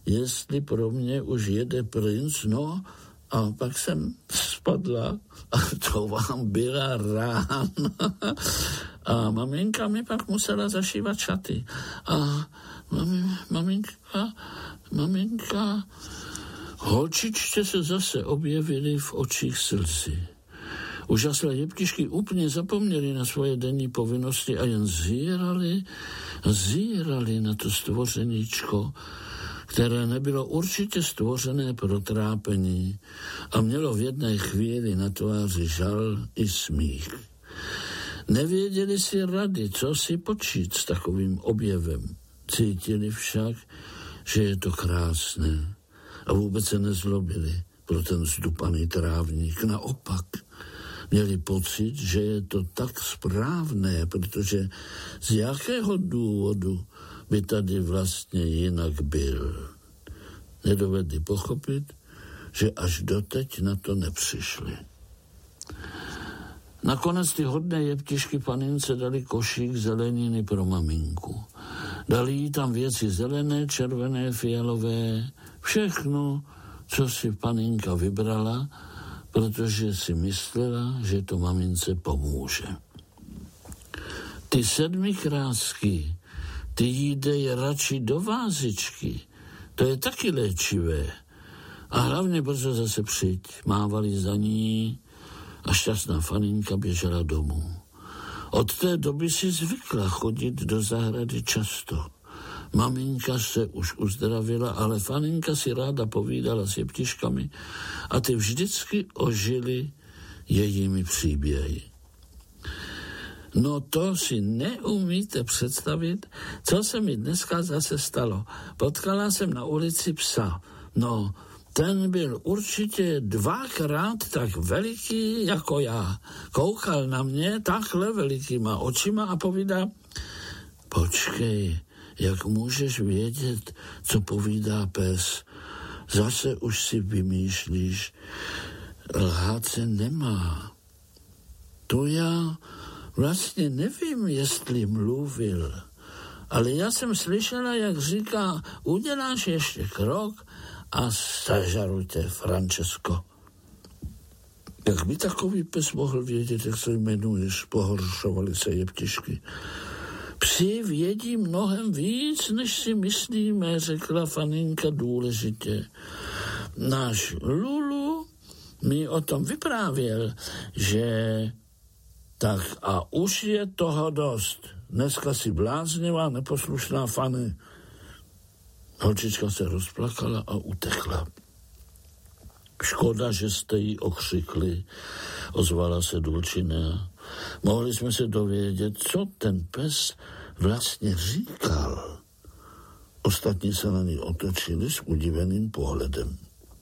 jestli pro mě už jede princ, no a pak jsem spadla a to vám byla rána. A maminka mi pak musela zašívat šaty. A maminka, holčičce se zase objevily v očích slzy. Úžaslé jeptišky úplně zapomněli na svoje denní povinnosti a jen zírali na to stvořeníčko, které nebylo určitě stvořené pro trápení a mělo v jedné chvíli na tváři žal i smích. Nevěděli si rady, co si počít s takovým objevem. Cítili však, že je to krásné a vůbec se nezlobili pro ten zdupaný trávník. Naopak, měli pocit, že je to tak správné, protože z jakého důvodu by tady vlastně jinak byl. Nedovedli pochopit, že až doteď na to nepřišli. Nakonec ty hodné jeptišky panince dali košík zeleniny pro maminku. Dali jí tam věci zelené, červené, fialové, všechno, co si paninka vybrala, protože si myslela, že to mamince pomůže. Ty 7 krásky, ty jí dej radši do vázičky, to je taky léčivé. A hlavně brzo zase přijď, mávali za ní a šťastná faninka běžela domů. Od té doby si zvykla chodit do zahrady často. Maminka se už uzdravila, ale faninka si ráda povídala s jeptiškami a ty vždycky ožily jejími příběhy. No to si neumíte představit, co se mi dneska zase stalo. Potkala jsem na ulici psa. No, ten byl určitě 2krát tak veliký jako já. Koukal na mě takhle velikýma očima a povídá: počkej, jak můžeš vědět, co povídá pes? Zase už si vymýšlíš. Lhát se nemá. To já vlastně nevím, jestli mluvil, ale já jsem slyšela, jak říká: uděláš ještě krok a zažaruj tě, Francesco. Jak by takový pes mohl vědět, jak se jmenuješ? Pohoršovali se jeptišky. Psi vědí mnohem víc, než si myslíme, řekla faninka důležitě. Náš Lulu mi o tom vyprávěl, že tak a už je toho dost. Dneska si bláznivá, neposlušná Fanny. Holčička se rozplakala a utekla. Škoda, že jste jí okřikli, ozvala se Dulcinea. Mohli jsme se dovědět, co ten pes vlastně říkal. Ostatní se na ní otočili s udiveným pohledem.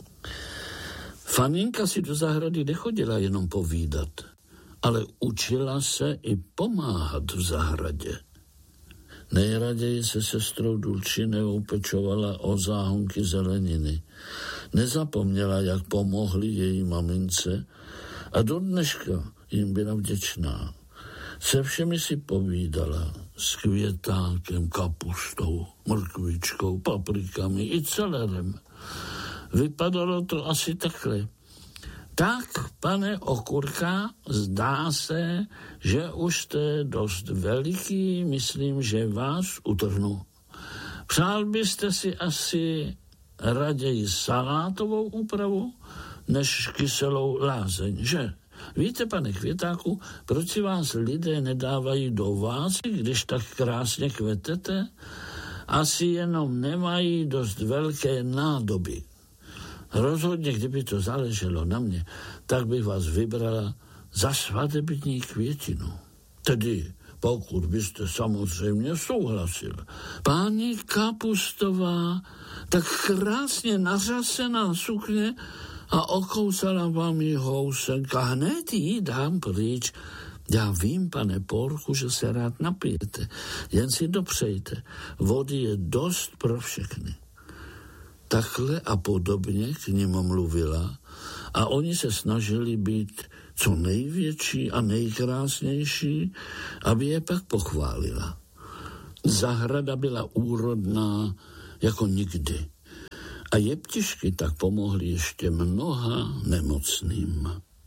Faninka si do zahrady nechodila jenom povídat, ale učila se i pomáhat v zahradě. Nejraději se sestrou Dulcineou pečovala o záhonky zeleniny. Nezapomněla, jak pomohli její mamince a do dneška jim byla vděčná. Se všemi si povídala, s květákem, kapustou, mrkvičkou, paprikami i celerem. Vypadalo to asi takhle. Tak, pane Okurka, zdá se, že už jste dost veliký, myslím, že vás utrhnu. Přál byste si asi raději salátovou úpravu, než kyselou lázeň, že? Víte, pane Květáku, proč si vás lidé nedávají do vásy, když tak krásně kvetete? Asi jenom nemají dost velké nádoby. Rozhodně, kdyby to záleželo na mě, tak bych vás vybrala za svatební květinu. Tedy, pokud byste samozřejmě souhlasil. Paní Kapustová, tak krásně nařasená sukně a okousala vám ji housenka. Hned ji dám pryč. Já vím, pane Porku, že se rád napijete. Jen si dopřejte. Vody je dost pro všechny. Takhle a podobně k nim mluvila a oni se snažili být co největší a nejkrásnější, aby je pak pochválila. Zahrada byla úrodná jako nikdy. A jeptišky tak pomohly ještě mnoha nemocným.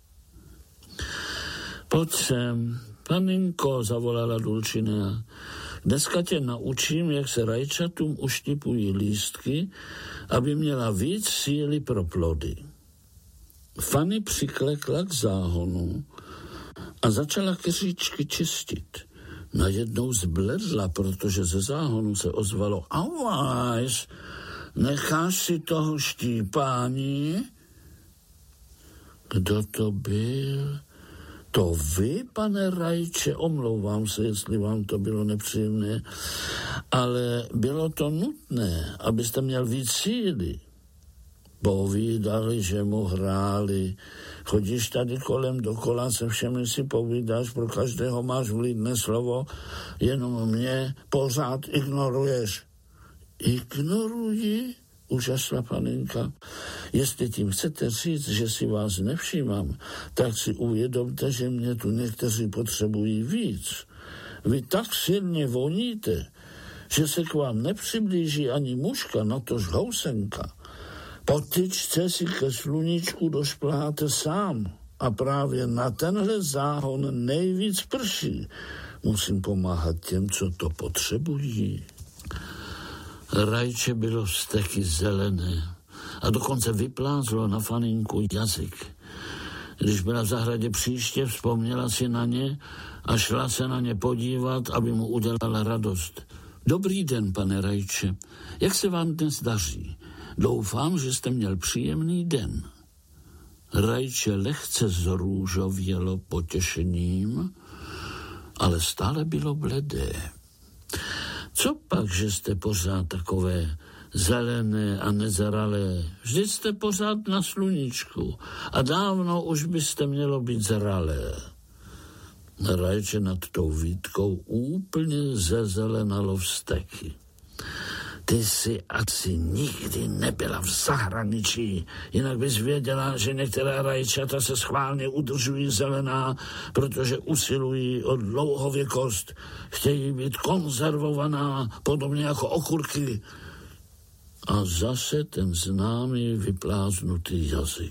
Pojď sem, paninko, zavolala Dulcinea. Dneska tě naučím, jak se rajčatům uštipují lístky, aby měla víc síly pro plody. Fanny přiklekla k záhonu a začala keříčky čistit. Najednou zbledla, protože ze záhonu se ozvalo: Auáš, necháš si toho štípání? Kdo to byl? To vy, pane Rajče? Omlouvám se, jestli vám to bylo nepříjemné, ale bylo to nutné, abyste měl víc síly. Povídali, že mu hráli. Chodíš tady kolem dokola, se všemi si povídáš, pro každého máš vlídné slovo, jenom mě pořád ignoruješ. Ignoruji? Úžasla paninka. Jestli tím chcete říct, že si vás nevšímám, tak si uvědomte, že mě tu někteří potřebují víc. Vy tak silně voníte, že se k vám nepřiblíží ani muška, natož housenka. Po tyčce si ke sluníčku došpláte sám a právě na tenhle záhon nejvíc prší. Musím pomáhat těm, co to potřebují. Rajče bylo vzteky zelené a dokonce vyplázlo na Faninku jazyk. Když byla v zahradě příště, vzpomněla si na ně a šla se na ně podívat, aby mu udělala radost. Dobrý den, pane Rajče, jak se vám dnes daří? Doufám, že jste měl příjemný den. Rajče lehce zrůžovělo potěšením, ale stále bylo bledé. Co pak, že jste pořád takové zelené a nezaralé? Vždyť jste pořád na sluníčku a dávno už byste mělo být zralé. Rajče nad tou výtkou úplně zezelenalo vzteky. Ty jsi asi nikdy nebyla v zahraničí, jinak bys věděla, že některá rajčata se schválně udržují zelená, protože usilují o dlouhověkost, chtějí být konzervovaná, podobně jako okurky. A zase ten známý vypláznutý jazyk.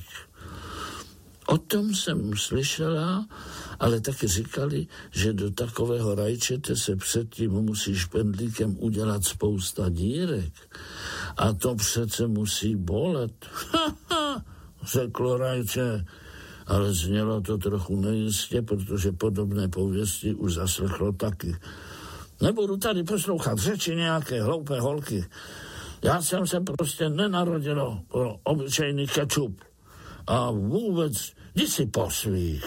O tom jsem slyšela, ale taky říkali, že do takového rajčete se předtím musí špendlíkem udělat spousta dírek. A to přece musí bolet. Řeklo rajče, ale znělo to trochu nejistě, protože podobné pověsti už zaslechlo taky. Nebudu tady poslouchat řeči nějaké hloupé holky. Já jsem se prostě nenarodila pro obyčejný kečup. A vůbec, jdi si po svých.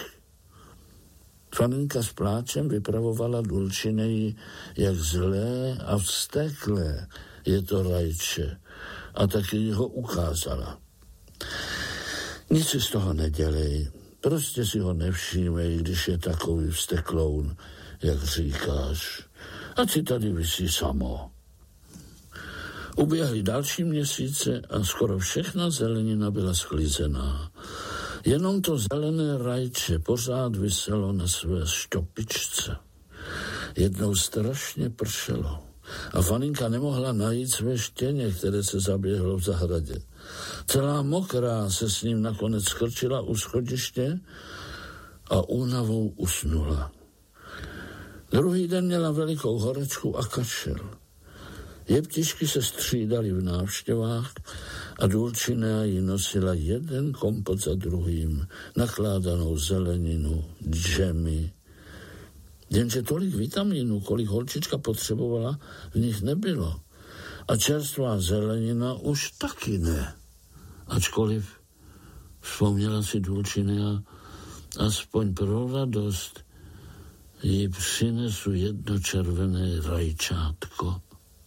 Faninka s pláčem vypravovala Dulcineji, jak zlé a vzteklé je to rajče, a taky ho ukázala. Nic si z toho nedělej, prostě si ho nevšímej, když je takový vztekloun, jak říkáš. Ať si tady visí samo. Uběhly další měsíce a skoro všechna zelenina byla sklizená. Jenom to zelené rajče pořád viselo na své štopičce. Jednou strašně pršelo a Faninka nemohla najít své štěně, které se zaběhlo v zahradě. Celá mokrá se s ním nakonec skrčila u schodiště a únavou usnula. Druhý den měla velikou horečku a kašel. Jeptišky se střídaly v návštěvách a Dulcinea jí nosila jeden kompot za druhým, nakládanou zeleninu, džemy. Jenže tolik vitamínů, kolik holčička potřebovala, v nich nebylo. A čerstvá zelenina už taky ne. Ačkoliv, vzpomněla si Dulcinea, aspoň pro radost jí přinesu jedno červené rajčátko.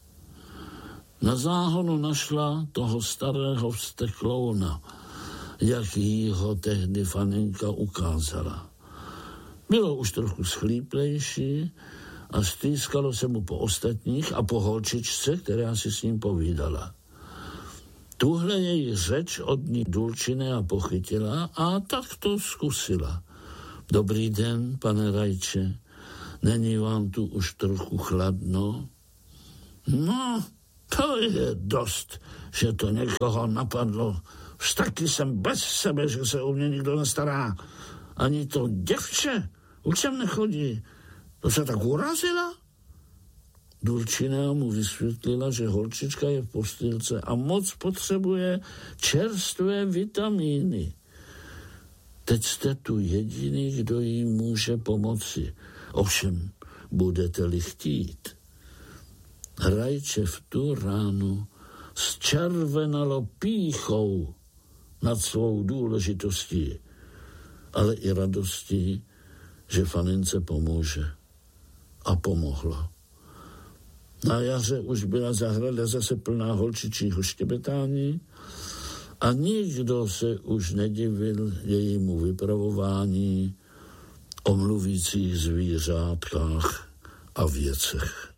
Na záhonu našla toho starého vzteklouna, jak jí ho tehdy Faninka ukázala. Bylo už trochu schlíplejší a stýskalo se mu po ostatních a po holčičce, která si s ním povídala. Tuhle její řeč od ní Dulcinea pochytila a tak to zkusila. Dobrý den, pane rajče, není vám tu už trochu chladno? No, To je dost, že to někoho napadlo. Už taky jsem bez sebe, že se o mě nikdo nestará. Ani to děvče učem nechodí. To se tak urazila? Dulcinea mu vysvětlila, že holčička je v postýlce a moc potřebuje čerstvé vitamíny. Teď jste tu jediný, kdo jí může pomoci. Ovšem, budete-li chtít. Rajče v tu ránu zčervenalo pýchou nad svou důležitostí, ale i radostí, že fanince pomůže. A pomohla. Na jaře už byla zahrada zase plná holčičího štěbetání a nikdo se už nedivil jejímu vypravování o mluvících zvířátkách a věcech.